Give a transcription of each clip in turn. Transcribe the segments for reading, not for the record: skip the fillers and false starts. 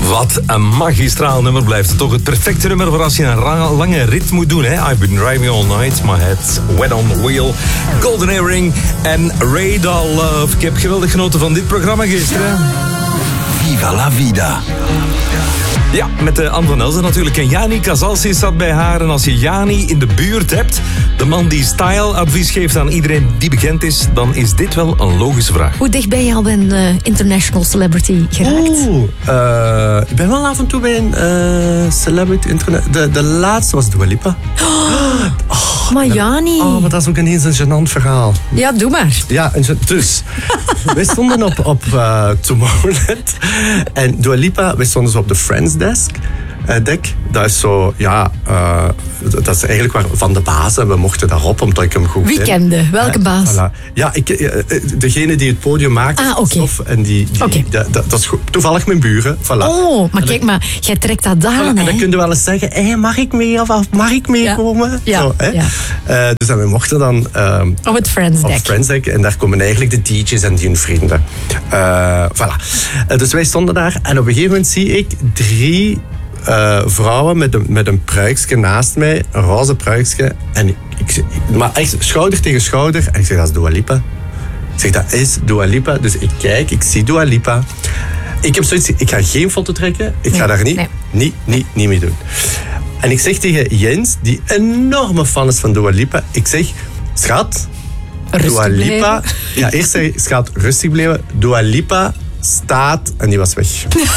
Wat een magistraal nummer blijft het toch. Het perfecte nummer voor als je een lange rit moet doen. Hè? I've been driving all night, my head's wet on the wheel. Golden Earring en Radar Love. Ik heb geweldig genoten van dit programma gisteren. Viva la vida. Ja, met Anne van Elzen natuurlijk. En Jani Casalsi zat bij haar. En als je Jani in de buurt hebt, de man die style-advies geeft aan iedereen die bekend is, dan is dit wel een logische vraag. Hoe dicht ben je al bij een international celebrity geraakt? Ik ben wel af en toe bij een celebrity internet. De laatste was Dua Lipa. Maar Jani. Oh, maar dat is ook ineens een gênant verhaal. Ja, doe maar. Ja, dus wij stonden op Tomorrowland. En Dua Lipa, wij stonden zo op de Friends deck. Dat is zo, ja, dat is eigenlijk waar van de baas. En we mochten daarop, omdat ik hem goed Wie ken. kende? Welke baas? Voilà. Ja, degene die het podium maakt. Oké. En dat is goed. Toevallig mijn buren. Voilà. Oh, maar kijk maar, jij trekt dat aan, En dan kun je wel eens zeggen, hey, mag ik mee of mag ik meekomen? Ja. Zo, hè? Ja. Dus we mochten dan op het Friends Deck. op Friends Deck. En daar komen eigenlijk de DJ's en hun vrienden. Voilà. Dus wij stonden daar en op een gegeven moment zie ik 3 vrouwen met een pruikje naast mij, een roze pruikje. En maar echt schouder tegen schouder. En ik zeg, dat is Dua Lipa. Ik zeg, dat is Dua Lipa. Dus ik kijk, ik zie Dua Lipa. Ik heb zoiets, ik ga geen foto trekken. Ik ga daar niet mee doen. En ik zeg tegen Jens, die enorme fan is van Dua Lipa. Ik zeg, schat, Dua Lipa. Ja, eerst zeg ik, schat, rustig blijven. Dua Lipa staat. En die was weg.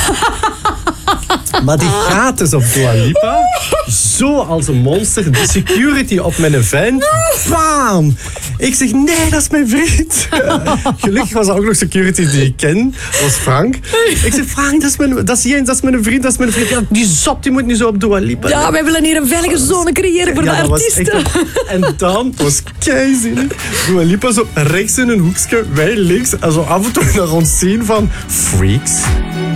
Maar die gaat dus op Dua Lipa. Zo als een monster. De security op mijn vent. Bam! Ik zeg, nee, dat is mijn vriend. Gelukkig was er ook nog security die ik ken. Dat was Frank. Ik zeg, Frank, dat is Jens, dat is mijn vriend. Ja, die zot, die moet niet zo op Dua Lipa. Ja, wij willen hier een veilige zone creëren voor de artiesten. En dan was keizinnig. Dua Lipa zo rechts in een hoekje, wij links. En zo af en toe naar ons zien van freaks.